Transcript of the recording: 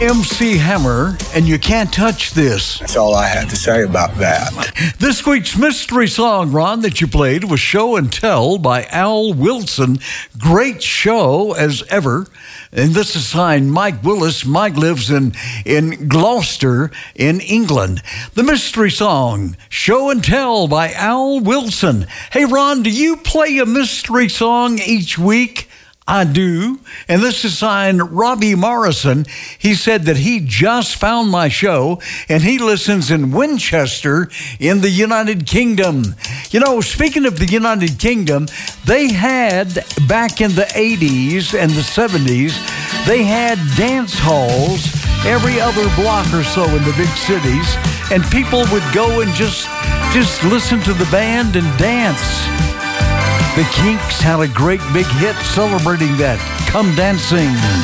MC Hammer, and You Can't Touch This. That's all I had to say about that. This week's mystery song, Ron, that you played was Show and Tell by Al Wilson. Great show as ever. And this is signed Mike Willis. Mike lives in Gloucester in England. The mystery song, Show and Tell by Al Wilson. Hey, Ron, do you play a mystery song each week? I do. And this is signed Robbie Morrison. He said that he just found my show and he listens in Winchester in the United Kingdom. You know, speaking of the United Kingdom, they had back in the 80s and the 70s, they had dance halls every other block or so in the big cities, and people would go and just listen to the band and dance. The Kinks had a great big hit celebrating that. Come Dancing.